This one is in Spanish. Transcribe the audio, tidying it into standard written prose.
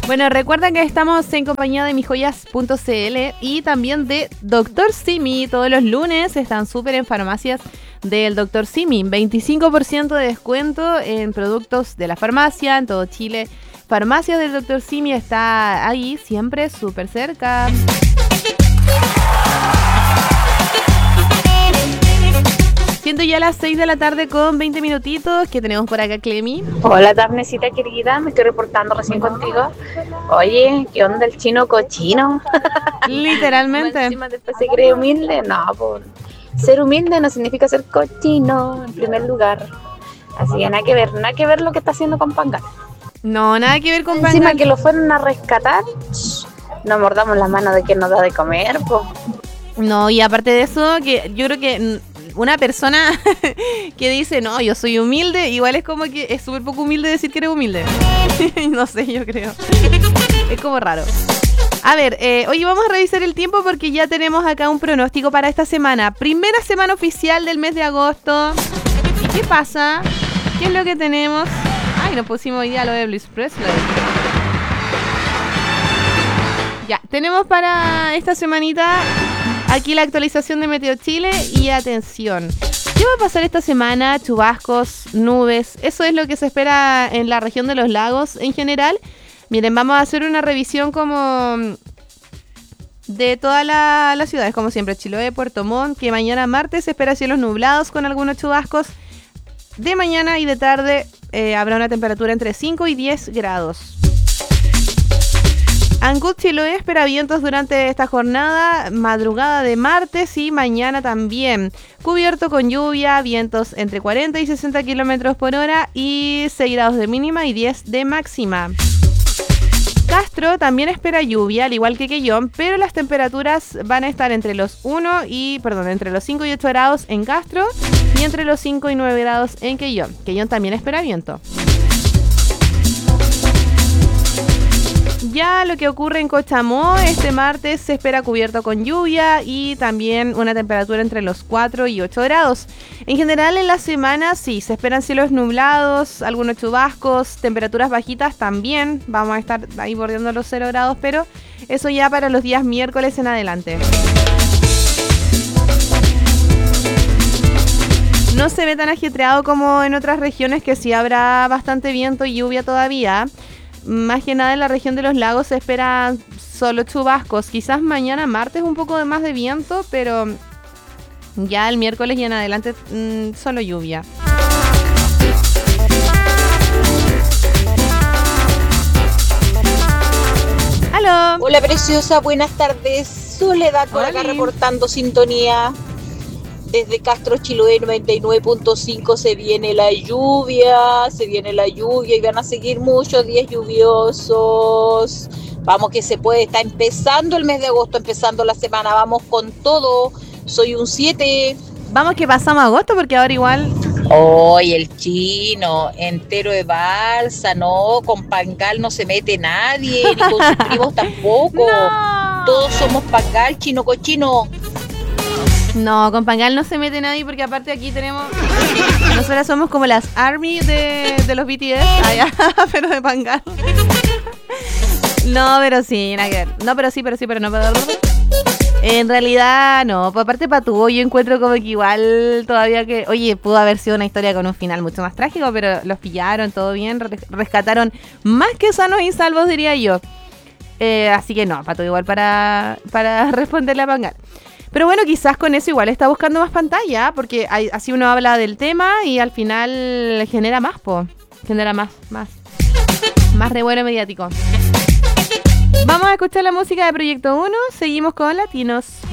Bueno, recuerden que estamos en compañía de misjoyas.cl y también de Dr. Simi. Todos los lunes están súper en farmacias del Dr. Simi. 25% de descuento en productos de la farmacia en todo Chile. Farmacias del Dr. Simi está ahí siempre súper cerca. Siendo ya las 6 de la tarde con 20 minutitos, que tenemos por acá, Clemi. Hola, Darnecita querida, me estoy reportando recién contigo. Oye, ¿qué onda el chino cochino? Literalmente. Encima después se cree humilde. No, pues, ser humilde no significa ser cochino, en primer lugar. Así que nada que ver lo que está haciendo con Pangal. No, nada que ver con Pangal. Encima que lo fueron a rescatar, no mordamos la mano de quien nos da de comer, pues. No, y aparte de eso, que yo creo que una persona que dice, no, yo soy humilde, igual es como que es súper poco humilde decir que eres humilde. No sé, yo creo. Es como raro. A ver, oye, vamos a revisar el tiempo porque ya tenemos acá un pronóstico para esta semana. Primera semana oficial del mes de agosto. ¿Y qué pasa? ¿Qué es lo que tenemos? Ay, nos pusimos hoy día lo de Elvis Presley. Ya, tenemos para esta semanita aquí la actualización de Meteo Chile y atención. ¿Qué va a pasar esta semana? Chubascos, nubes, eso es lo que se espera en la región de los lagos en general. Miren, vamos a hacer una revisión como de todas las ciudades, como siempre, Chiloé, Puerto Montt, que mañana martes se espera cielos nublados con algunos chubascos. De mañana y de tarde habrá una temperatura entre 5 y 10 grados. Ancud, Chiloé espera vientos durante esta jornada, madrugada de martes y mañana también. Cubierto con lluvia, vientos entre 40 y 60 kilómetros por hora y 6 grados de mínima y 10 de máxima. Castro también espera lluvia, al igual que Quellón, pero las temperaturas van a estar entre los 5 y 8 grados en Castro y entre los 5 y 9 grados en Quellón. Quellón también espera viento. Ya lo que ocurre en Cochamó, este martes se espera cubierto con lluvia y también una temperatura entre los 4 y 8 grados. En general en la semana sí, se esperan cielos nublados, algunos chubascos, temperaturas bajitas también. Vamos a estar ahí bordeando los 0 grados, pero eso ya para los días miércoles en adelante. No se ve tan ajetreado como en otras regiones que sí habrá bastante viento y lluvia todavía. Más que nada en la región de los lagos se esperan solo chubascos. Quizás mañana martes un poco más de viento, pero ya el miércoles y en adelante solo lluvia. ¡Aló! Hola preciosa, buenas tardes. Soledad por acá reportando sintonía. Desde Castro, Chiloé 99.5 se viene la lluvia y van a seguir muchos días lluviosos. Vamos que se puede, está empezando el mes de agosto, empezando la semana, vamos con todo. Soy un 7. Vamos que pasamos agosto porque ahora igual... Oye, el chino, entero de balsa, no, con Pangal no se mete nadie, ni con sus primos tampoco. No. Todos somos Pangal, chino cochino. No, con Pangal no se mete nadie porque aparte aquí tenemos... Nosotras somos como las ARMY de los BTS. Allá, pero de Pangal. No, pero sí, nada que ver. No, pero sí, pero no. En realidad, no. Pues aparte Patúo, yo encuentro como que igual todavía que... Oye, pudo haber sido una historia con un final mucho más trágico, pero los pillaron, todo bien, rescataron más que sanos y salvos, diría yo. Así que no, Patúo igual para responderle a Pangal. Pero bueno, quizás con eso igual está buscando más pantalla, porque así uno habla del tema y al final genera más, genera más revuelo mediático. Vamos a escuchar la música de Proyecto 1, seguimos con Latinos.